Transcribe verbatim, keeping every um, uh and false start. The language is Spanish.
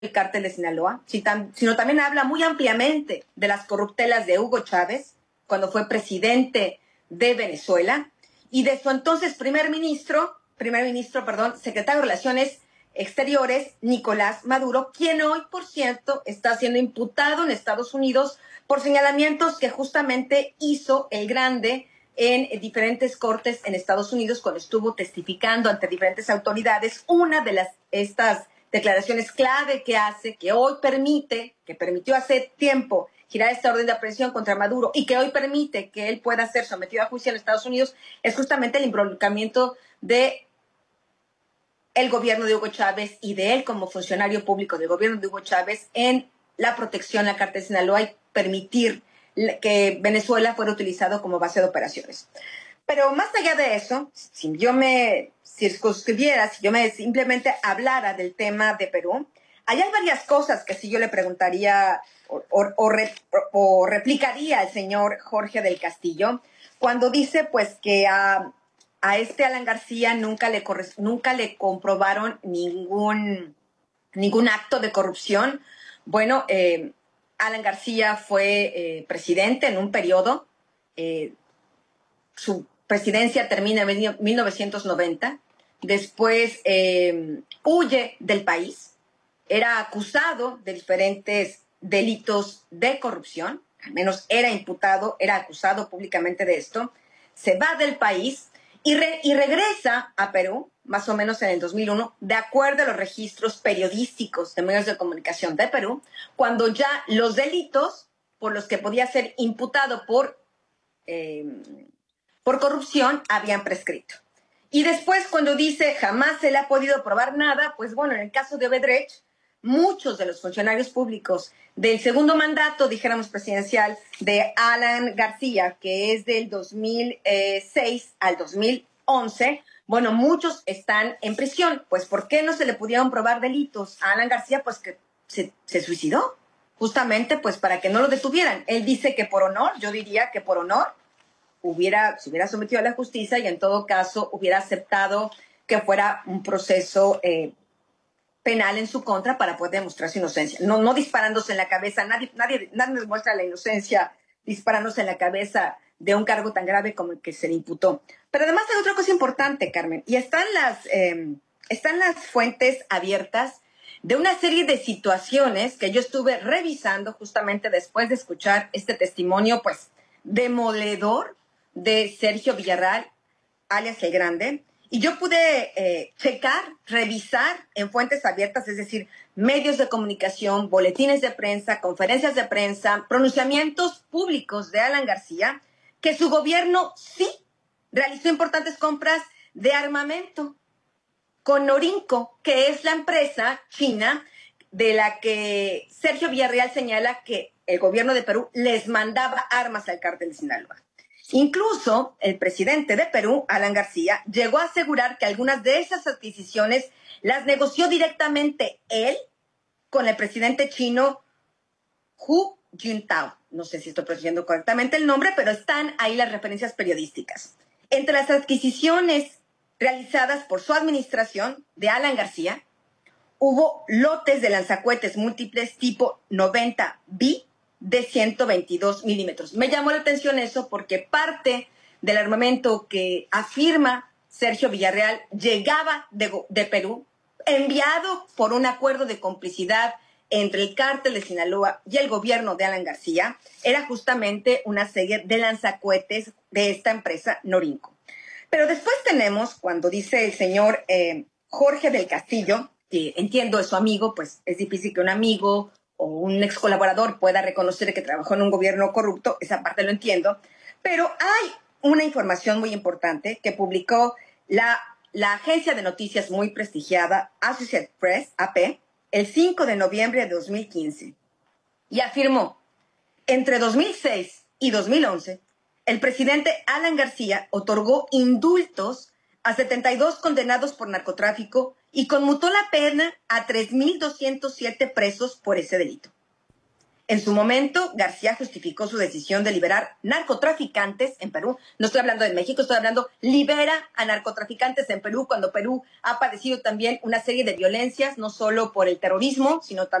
el cártel de Sinaloa, sino también habla muy ampliamente de las corruptelas de Hugo Chávez, cuando fue presidente de Venezuela, y de su entonces primer ministro, primer ministro, perdón, secretario de Relaciones Exteriores, Nicolás Maduro, quien hoy, por cierto, está siendo imputado en Estados Unidos por señalamientos que justamente hizo el Grande en diferentes cortes en Estados Unidos cuando estuvo testificando ante diferentes autoridades. Una de las estas declaraciones clave que hace, que hoy permite, que permitió hace tiempo girar esta orden de aprehensión contra Maduro y que hoy permite que él pueda ser sometido a juicio en Estados Unidos, es justamente el involucramiento de el gobierno de Hugo Chávez y de él como funcionario público del gobierno de Hugo Chávez en la protección al cártel de Sinaloa y permitir que Venezuela fuera utilizado como base de operaciones. Pero más allá de eso, si yo me circunscribiera, si yo me simplemente hablara del tema de Perú, hay varias cosas que sí yo le preguntaría o, o, o, re, o replicaría al señor Jorge del Castillo cuando dice pues que a, a este Alan García nunca le, nunca le comprobaron ningún, ningún acto de corrupción. Bueno, eh, Alan García fue eh, presidente en un periodo, eh, su presidencia termina en mil novecientos noventa, después eh, huye del país, era acusado de diferentes delitos de corrupción, al menos era imputado, era acusado públicamente de esto, se va del país y, re, y regresa a Perú, más o menos en el dos mil uno, de acuerdo a los registros periodísticos de medios de comunicación de Perú, cuando ya los delitos por los que podía ser imputado por, eh, por corrupción habían prescrito. Y después cuando dice jamás se le ha podido probar nada, pues bueno, en el caso de Odebrecht, muchos de los funcionarios públicos del segundo mandato, dijéramos presidencial, de Alan García, que es del dos mil seis al dos mil once, bueno, muchos están en prisión. Pues ¿por qué no se le pudieron probar delitos a Alan García? Pues que se, se suicidó, justamente pues para que no lo detuvieran. Él dice que por honor, yo diría que por honor, hubiera, se hubiera sometido a la justicia y en todo caso hubiera aceptado que fuera un proceso eh, penal en su contra para poder demostrar su inocencia. No, no disparándose en la cabeza, nadie, nadie, nadie demuestra la inocencia disparándose en la cabeza de un cargo tan grave como el que se le imputó. Pero además hay otra cosa importante, Carmen, y están las, eh, están las fuentes abiertas de una serie de situaciones que yo estuve revisando justamente después de escuchar este testimonio, pues, demoledor de Sergio Villarreal, alias El Grande, y yo pude eh, checar, revisar en fuentes abiertas, es decir, medios de comunicación, boletines de prensa, conferencias de prensa, pronunciamientos públicos de Alan García, que su gobierno sí realizó importantes compras de armamento con Norinco, que es la empresa china de la que Sergio Villarreal señala que el gobierno de Perú les mandaba armas al cártel de Sinaloa. Incluso el presidente de Perú, Alan García, llegó a asegurar que algunas de esas adquisiciones las negoció directamente él con el presidente chino Hu Jintao. No sé si estoy pronunciando correctamente el nombre, pero están ahí las referencias periodísticas. Entre las adquisiciones realizadas por su administración de Alan García, hubo lotes de lanzacohetes múltiples tipo noventa B de ciento veintidós milímetros. Me llamó la atención eso porque parte del armamento que afirma Sergio Villarreal llegaba de, de Perú, enviado por un acuerdo de complicidad entre el cártel de Sinaloa y el gobierno de Alan García, era justamente una serie de lanzacohetes de esta empresa Norinco. Pero después tenemos, cuando dice el señor eh, Jorge del Castillo, que entiendo es su amigo, pues es difícil que un amigo o un ex colaborador pueda reconocer que trabajó en un gobierno corrupto, esa parte lo entiendo, pero hay una información muy importante que publicó la, la agencia de noticias muy prestigiada Associated Press, A P, el cinco de noviembre de dos mil quince, y afirmó, entre dos mil seis y dos mil once, el presidente Alan García otorgó indultos a setenta y dos condenados por narcotráfico y conmutó la pena a tres mil doscientos siete presos por ese delito. En su momento, García justificó su decisión de liberar narcotraficantes en Perú. No estoy hablando de México, estoy hablando libera a narcotraficantes en Perú, cuando Perú ha padecido también una serie de violencias, no solo por el terrorismo, sino también